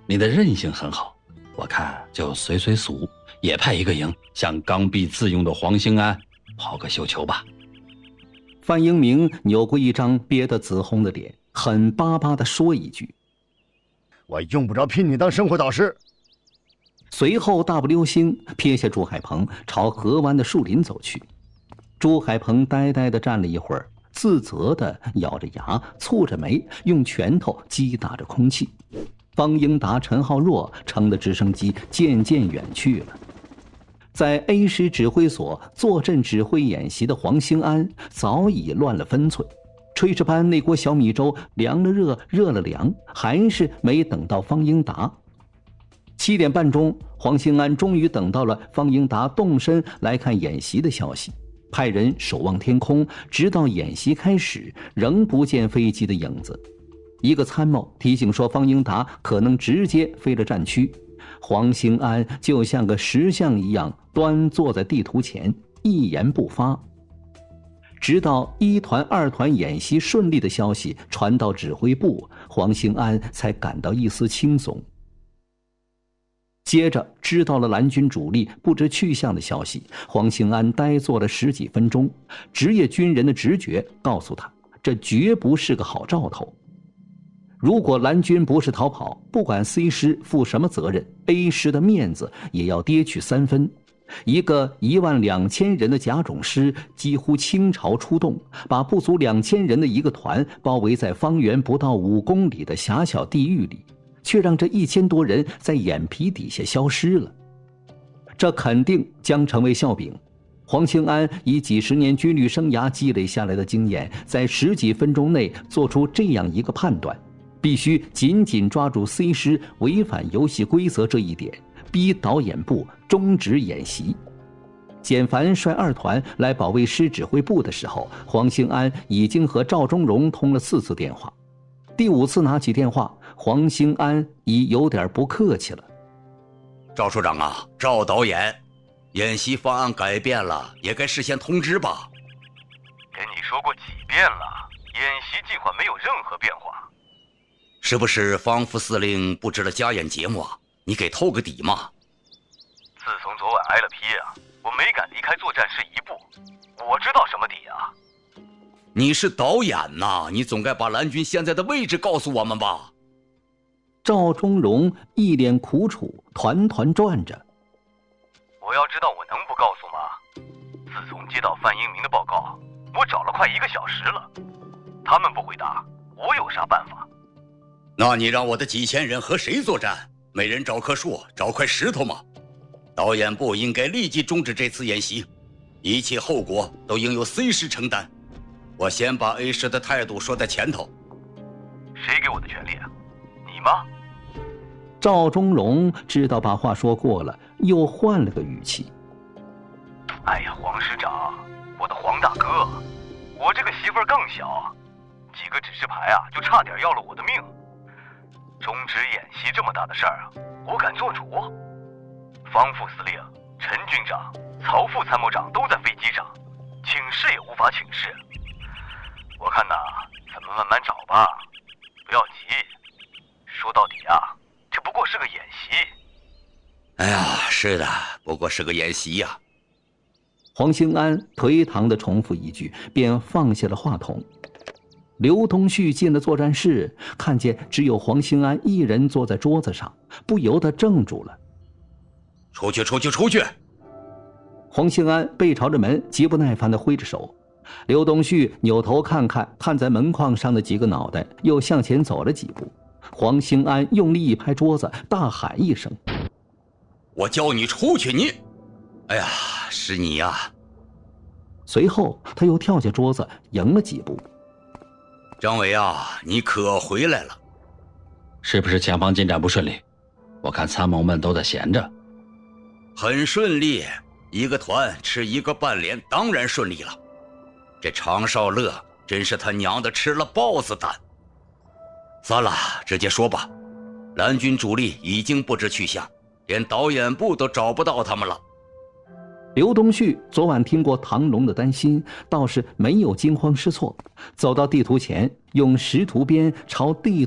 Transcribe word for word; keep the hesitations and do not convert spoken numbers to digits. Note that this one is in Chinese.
你的韧性很好，我看就随随俗，也派一个营向刚愎自用的黄兴安抛个绣球吧。 范英明扭过一张憋得紫红的脸，狠巴巴地说一句：“ 我用不着聘你当生活导师。” 随后大步流星撇下朱海鹏，朝河湾的树林走去。朱海鹏呆呆地站了一会儿，自责地咬着牙，蹙着眉，用拳头击打着空气。方英达、陈浩若乘的直升机渐渐远去了。在 A 师指挥所坐镇指挥演习的黄兴安早已乱了分寸，炊事班那锅小米粥凉了热，热了凉，还是没等到方英达。七点半钟，黄兴安终于等到了方英达动身来看演习的消息，派人守望天空，直到演习开始，仍不见飞机的影子。一个参谋提醒说，方英达可能直接飞了战区。黄兴安就像个石像一样端坐在地图前，一言不发。直到一团、二团演习顺利的消息传到指挥部，黄兴安才感到一丝轻松。接着知道了蓝军主力不知去向的消息，黄兴安呆坐了十几分钟。职业军人的直觉告诉他，这绝不是个好兆头。如果蓝军不是逃跑，不管 C 师负什么责任， A 师的面子也要跌去三分。一个一万两千人的甲种师几乎倾巢出动，把不足两千人的一个团包围在方圆不到五公里的狭小地域里，却让这一千多人在眼皮底下消失了。这肯定将成为笑柄。黄兴安以几十年军旅生涯积累下来的经验，在十几分钟内做出这样一个判断，必须紧紧抓住 C 师违反游戏规则这一点，逼导演部终止演习。简凡率二团来保卫师指挥部的时候，黄兴安已经和赵忠荣通了四次电话。第五次拿起电话，黄兴安已有点不客气了。 赵处长啊，赵导演，演习方案改变了，也该事先通知吧。 跟你说过几遍了，演习计划没有任何变化。 是不是方副司令布置了加演节目啊？你给透个底嘛。 自从昨晚挨了批啊，我没敢离开作战室一步。我知道什么底啊。 你是导演呐，你总该把蓝军现在的位置告诉我们吧。 赵忠荣一脸苦楚，团团转着。 我要知道我能不告诉吗？自从接到范英明的报告，我找了快一个小时了，他们不回答，我有啥办法？ 那你让我的几千人和谁作战？每人找棵树，找块石头吗？导演部应该立即终止这次演习，一切后果都应由 C 师承担。我先把 A 师的态度说在前头。 谁给我的权利啊？你吗？ 赵忠荣知道把话说过了，又换了个语气。 哎呀，黄师长，我的黄大哥，我这个媳妇儿更小，几个指示牌啊，就差点要了我的命。终止演习这么大的事儿啊，我敢做主。方副司令、陈军长、曹副参谋长都在飞机上，请示也无法请示。我看呐，咱们慢慢找吧，不要急。说到底啊，这不过是个演习。 哎呀，是的，不过是个演习呀。 黄兴安颓唐地重复一句，便放下了话筒。刘东旭进了作战室，看见只有黄兴安一人坐在桌子上，不由得怔住了。 出去，出去，出去！ 黄兴安背朝着门，极不耐烦地挥着手。刘东旭扭头看看看在门框上的几个脑袋，又向前走了几步。黄兴安用力一拍桌子，大喊一声：“ 我叫你出去！你，哎呀，是你呀！” 随后他又跳下桌子，迎了几步。 张伟啊，你可回来了。 是不是前方进展不顺利？我看参谋们都在闲着。 很顺利，一个团吃一个半连，当然顺利了。这常少乐真是他娘的吃了豹子胆。算了，直接说吧。蓝军主力已经不知去向，连导演部都找不到他们了。 刘东旭昨晚听过唐龙的担心，倒是没有惊慌失措，走到地图前，用石图边朝地图